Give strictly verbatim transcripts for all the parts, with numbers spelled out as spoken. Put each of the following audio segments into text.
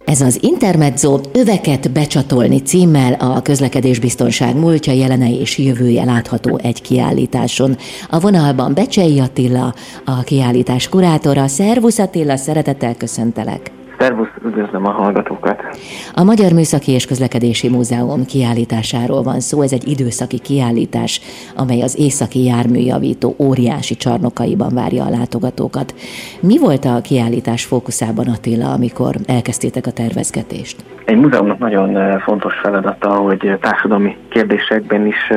Ez az Intermezzo Öveket becsatolni címmel a közlekedésbiztonság múltja, jelene és jövője látható egy kiállításon. A vonalban Becsei Attila, a kiállítás kurátora. Szervusz Attila, szeretettel köszöntelek! Szervusz, üdvözlöm a hallgatókat! A Magyar Műszaki és Közlekedési Múzeum kiállításáról van szó. Ez egy időszaki kiállítás, amely az északi járműjavító óriási csarnokaiban várja a látogatókat. Mi volt a kiállítás fókuszában, Attila, amikor elkezdtétek a tervezgetést? Egy múzeumnak nagyon fontos feladata, hogy társadalmi kérdésekben is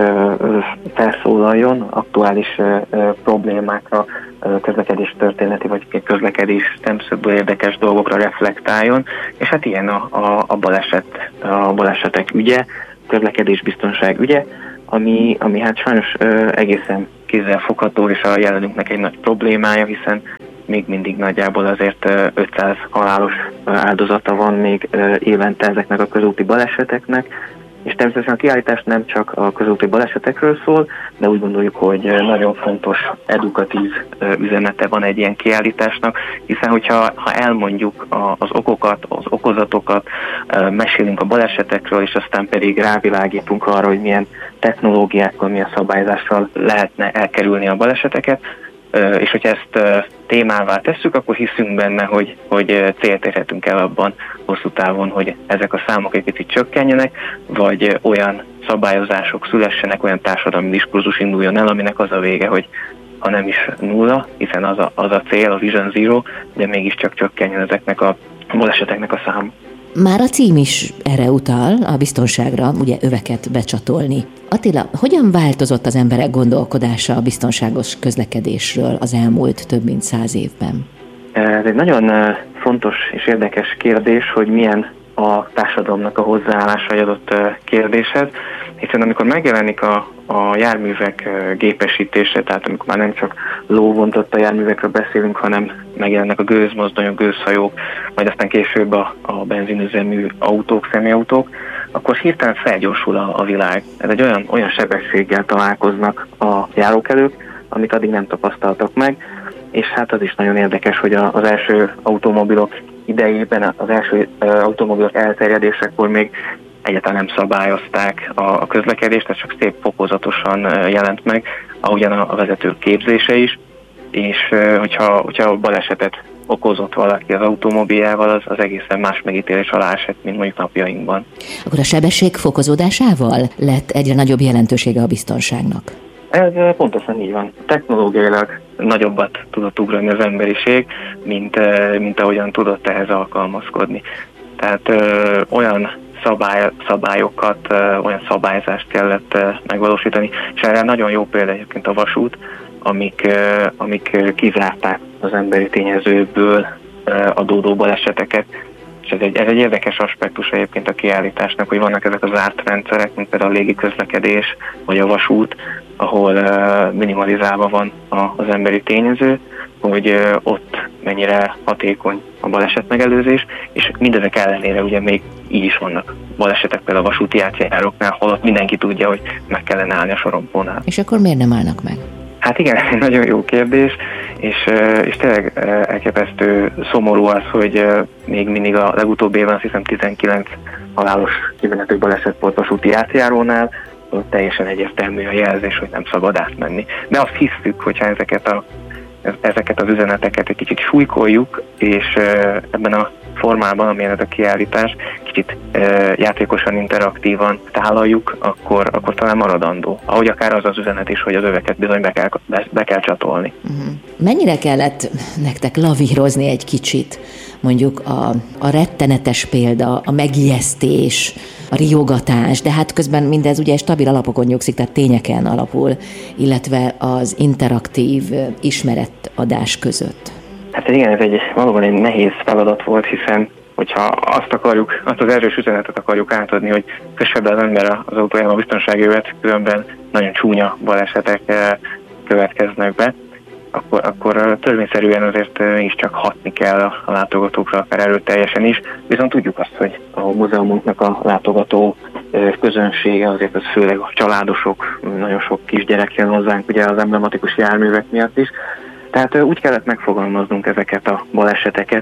felszólaljon, aktuális problémákra, közlekedés történeti vagy közlekedés szemszögből érdekes dolgokra reflektáljon, és hát ilyen a, a, a, baleset, a balesetek ügye, közlekedésbiztonság ügye, ami, ami hát sajnos egészen kézzelfogható, és a jelenünknek egy nagy problémája, hiszen még mindig nagyjából azért ötszáz halálos áldozata van még évente ezeknek a közúti baleseteknek, és természetesen a kiállítás nem csak a közúti balesetekről szól, de úgy gondoljuk, hogy nagyon fontos edukatív üzenete van egy ilyen kiállításnak, hiszen hogyha ha elmondjuk az okokat, az okozatokat, mesélünk a balesetekről, és aztán pedig rávilágítunk arra, hogy milyen technológiákkal, milyen szabályzással lehetne elkerülni a baleseteket, és hogyha ezt témává tesszük, akkor hiszünk benne, hogy, hogy célt érhetünk el abban hosszú távon, hogy ezek a számok egy picit csökkenjenek, vagy olyan szabályozások szülessenek, olyan társadalmi diskurzus induljon el, aminek az a vége, hogy ha nem is nulla, hiszen az a, az a cél, a Vision Zero, de mégiscsak csökkenjen ezeknek a baleseteknek a szám. Már a cím is erre utal, a biztonságra, ugye öveket becsatolni. Attila, hogyan változott az emberek gondolkodása a biztonságos közlekedésről az elmúlt több mint száz évben? Ez egy nagyon fontos és érdekes kérdés, hogy milyen a társadalomnak a hozzáállása egy adott kérdéshez, hiszen amikor megjelenik a, a járművek gépesítése, tehát amikor már nem csak lóvontott a járművekről beszélünk, hanem megjelennek a gőzmozdonyok, gőzhajók, majd aztán később a, a benzinüzemű autók, személyautók, akkor hirtelen felgyorsul a, a világ. Ez egy olyan, olyan sebességgel találkoznak a járókelők, amit addig nem tapasztaltak meg, és hát az is nagyon érdekes, hogy az első automobilok idejében, az első automobilok elterjedésekor még egyáltalán nem szabályozták a közlekedést, ez csak szép fokozatosan jelent meg, ahogyan a vezető képzése is, és hogyha, hogyha balesetet okozott valaki az automobiljával, az, az egészen más megítélés alá esett, mint mondjuk napjainkban. Akkor a sebesség fokozódásával lett egyre nagyobb jelentősége a biztonságnak? Ez pontosan így van. Technológiailag nagyobbat tudott ugrani az emberiség, mint, mint ahogyan tudott ehhez alkalmazkodni. Tehát ö, olyan szabály, szabályokat, ö, olyan szabályzást kellett ö, megvalósítani, és erre nagyon jó példa egyébként a vasút, amik, ö, amik kizárták az emberi tényezőből ö, adódó baleseteket. És ez egy, ez egy érdekes aspektus egyébként a kiállításnak, hogy vannak ezek a zárt rendszerek, mint például a légiközlekedés vagy a vasút, ahol uh, minimalizálva van a, az emberi tényező, hogy uh, ott mennyire hatékony a baleset megelőzés, és mindezek ellenére ugye még így is vannak balesetek például a vasúti átjáróknál, holott mindenki tudja, hogy meg kellene állni a sorompónál. És akkor miért nem állnak meg? Hát igen, ez egy nagyon jó kérdés, és, és tényleg elképesztő szomorú az, hogy még mindig a legutóbbi évben azt hiszem tizenkilenc halálos kimenető baleset volt vasúti átjárónál, ott teljesen egyértelmű a jelzés, hogy nem szabad átmenni. De azt hiszük, hogyha ezeket, a, ezeket az üzeneteket egy kicsit súlykoljuk, és ebben a formában, amilyen ez a kiállítás, kicsit e, játékosan, interaktívan tálaljuk, akkor, akkor talán maradandó. Ahogy akár az az üzenet is, hogy az öveket bizony be kell, be, be kell csatolni. Uh-huh. Mennyire kellett nektek lavírozni egy kicsit? Mondjuk a, a rettenetes példa, a megijesztés, a riogatás, de hát közben mindez ugye stabil alapokon nyugszik, tehát tényeken alapul, illetve az interaktív ismeretadás között. Hát igen, ez egy valóban egy nehéz feladat volt, hiszen hogyha azt akarjuk, azt az erős üzenetet akarjuk átadni, hogy kösse be az ember az autójában a biztonsági övet, különben nagyon csúnya balesetek következnek be, akkor, akkor törvényszerűen azért is csak hatni kell a, a látogatókra, akár erőteljesen is. Viszont tudjuk azt, hogy a múzeumunknak a látogató közönsége azért az főleg a családosok, nagyon sok kisgyerek jön hozzánk ugye az emblematikus járművek miatt is. Tehát úgy kellett megfogalmaznunk ezeket a baleseteket,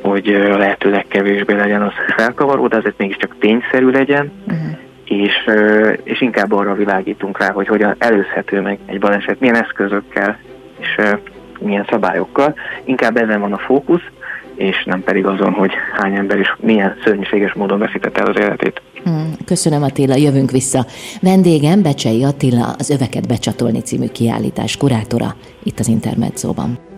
hogy lehetőleg kevésbé legyen az felkavaró, de azért mégiscsak tényszerű legyen, uh-huh. és, és inkább arra világítunk rá, hogy hogyan előzhető meg egy baleset, milyen eszközökkel és milyen szabályokkal. Inkább ezen van a fókusz, és nem pedig azon, hogy hány ember is milyen szörnyűséges módon veszítette el az életét. Köszönöm, Attila, jövünk vissza. Vendégem Becsei Attila, az Öveket becsatolni című kiállítás kurátora itt az Intermedzóban.